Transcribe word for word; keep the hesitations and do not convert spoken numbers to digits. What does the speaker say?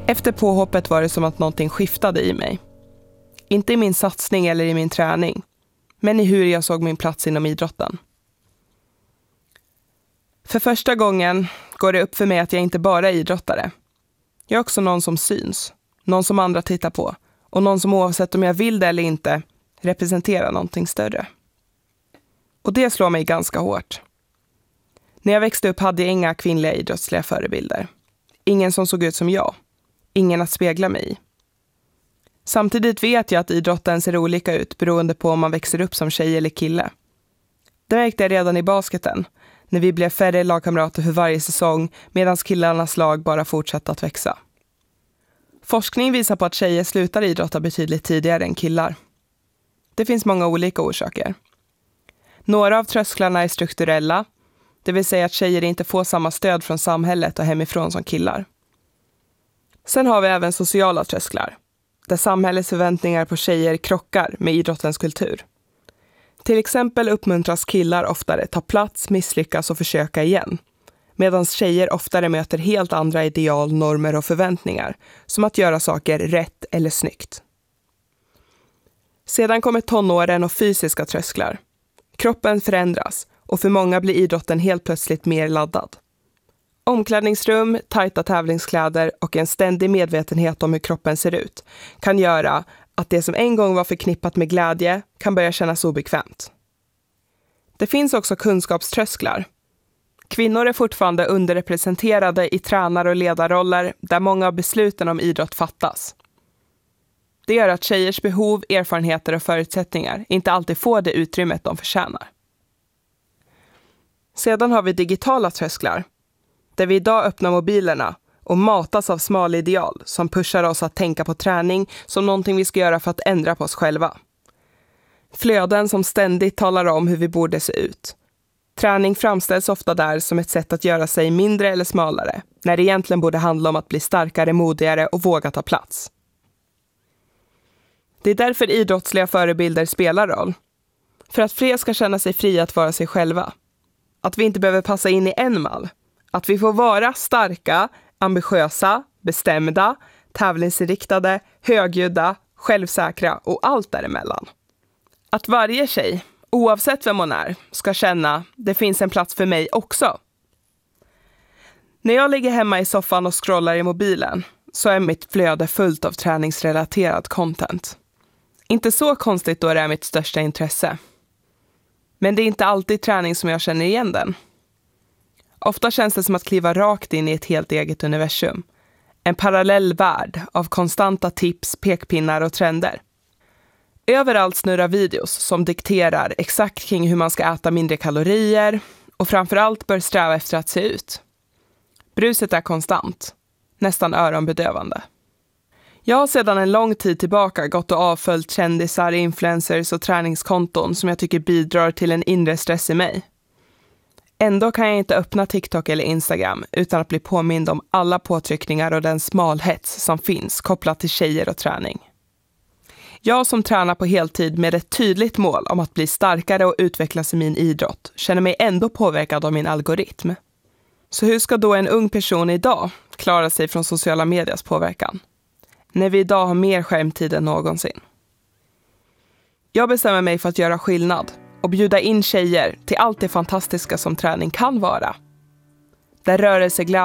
Efter påhoppet var det som att någonting skiftade i mig. Inte i min satsning eller i min träning, men i hur jag såg min plats inom idrotten. För första gången går det upp för mig att jag inte bara är idrottare. Jag är också någon som syns, någon som andra tittar på och någon som oavsett om jag vill det eller inte representerar någonting större. Och det slår mig ganska hårt. När jag växte upp hade jag inga kvinnliga idrottsliga förebilder. Ingen som såg ut som jag. Ingen att spegla mig i. Samtidigt vet jag att idrotten ser olika ut beroende på om man växer upp som tjej eller kille. Det märkte jag redan i basketen, när vi blev färre lagkamrater för varje säsong medan killarnas lag bara fortsatte att växa. Forskning visar på att tjejer slutar idrotta betydligt tidigare än killar. Det finns många olika orsaker. Några av trösklarna är strukturella, det vill säga att tjejer inte får samma stöd från samhället och hemifrån som killar. Sen har vi även sociala trösklar, där samhällets förväntningar på tjejer krockar med idrottens kultur. Till exempel uppmuntras killar oftare ta plats, misslyckas och försöka igen, medan tjejer oftare möter helt andra ideal, normer och förväntningar, som att göra saker rätt eller snyggt. Sedan kommer tonåren och fysiska trösklar. Kroppen förändras och för många blir idrotten helt plötsligt mer laddad. Omklädningsrum, tajta tävlingskläder och en ständig medvetenhet om hur kroppen ser ut kan göra att det som en gång var förknippat med glädje kan börja kännas obekvämt. Det finns också kunskapströsklar. Kvinnor är fortfarande underrepresenterade i tränar- och ledarroller där många av besluten om idrott fattas. Det gör att tjejers behov, erfarenheter och förutsättningar inte alltid får det utrymmet de förtjänar. Sedan har vi digitala trösklar, där vi idag öppnar mobilerna och matas av smala ideal som pushar oss att tänka på träning som någonting vi ska göra för att ändra på oss själva. Flöden som ständigt talar om hur vi borde se ut. Träning framställs ofta där som ett sätt att göra sig mindre eller smalare, när det egentligen borde handla om att bli starkare, modigare och våga ta plats. Det är därför idrottsliga förebilder spelar roll. För att fler ska känna sig fria att vara sig själva. Att vi inte behöver passa in i en mall. Att vi får vara starka, ambitiösa, bestämda, tävlingsinriktade, högljudda, självsäkra och allt däremellan. Att varje tjej, oavsett vem hon är, ska känna det finns en plats för mig också. När jag ligger hemma i soffan och scrollar i mobilen så är mitt flöde fullt av träningsrelaterad content. Inte så konstigt då det är mitt största intresse. Men det är inte alltid träning som jag känner igen den. Ofta känns det som att kliva rakt in i ett helt eget universum. En parallell värld av konstanta tips, pekpinnar och trender. Överallt snurrar videos som dikterar exakt kring hur man ska äta mindre kalorier och framförallt bör sträva efter att se ut. Bruset är konstant, nästan öronbedövande. Jag har sedan en lång tid tillbaka gått och avföljt kändisar, influencers och träningskonton som jag tycker bidrar till en inre stress i mig. Ändå kan jag inte öppna TikTok eller Instagram utan att bli påmind om alla påtryckningar och den smalhets som finns kopplat till tjejer och träning. Jag som tränar på heltid med ett tydligt mål om att bli starkare och utvecklas i min idrott känner mig ändå påverkad av min algoritm. Så hur ska då en ung person idag klara sig från sociala medias påverkan? När vi idag har mer skärmtid än någonsin. Jag bestämmer mig för att göra skillnad och bjuda in tjejer till allt det fantastiska som träning kan vara. Där rörelseglädje